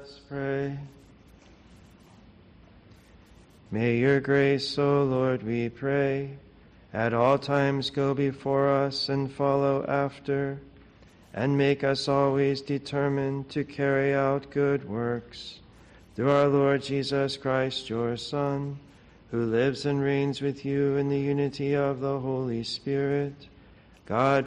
Let's pray. May your grace, O Lord, we pray, at all times go before us and follow after, and make us always determined to carry out good works. Through our Lord Jesus Christ, your Son, who lives and reigns with you in the unity of the Holy Spirit, God,